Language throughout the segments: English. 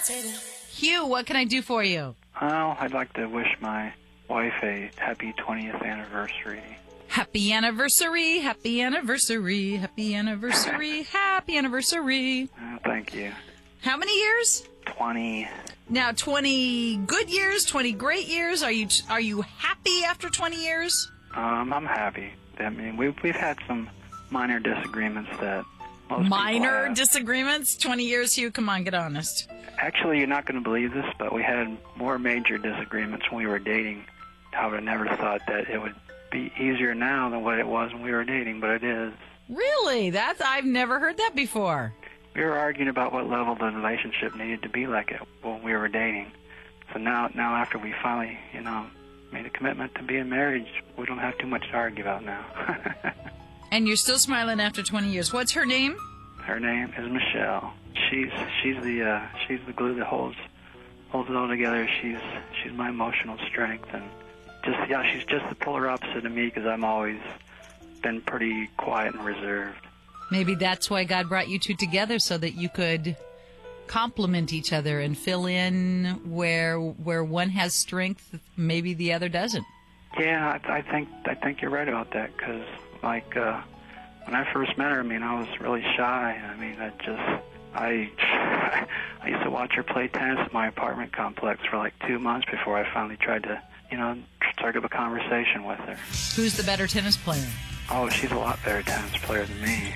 Hugh, what can I do for you? Well, I'd like to wish my wife a happy 20th anniversary. Happy anniversary, happy anniversary, happy anniversary, happy anniversary. Thank you. How many years? 20. Now, 20 good years, 20 great years. Are you happy after 20 years? I'm happy. I mean, we've had some minor disagreements that most people Minor have. disagreements? 20 years, Hugh? Come on, get honest. Actually, you're not going to believe this, but we had more major disagreements when we were dating. I would have never thought that it would be easier now than what it was when we were dating, but it is. Really? I've never heard that before. We were arguing about what level the relationship needed to be like it when we were dating. So now after we finally, made a commitment to being married, we don't have too much to argue about now. And you're still smiling after 20 years. What's her name? Her name is Michelle. She's the glue that holds it all together. She's my emotional strength, and she's just the polar opposite of me because I'm always been pretty quiet and reserved. Maybe that's why God brought you two together, so that you could complement each other and fill in where one has strength, maybe the other doesn't. Yeah, I think you're right about that, because when I first met her, I was really shy. I used to watch her play tennis at my apartment complex for like 2 months before I finally tried to, start up a conversation with her. Who's the better tennis player? Oh, she's a lot better tennis player than me.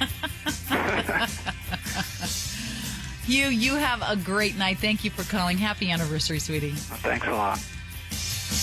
You have a great night. Thank you for calling. Happy anniversary, sweetie. Well, thanks a lot.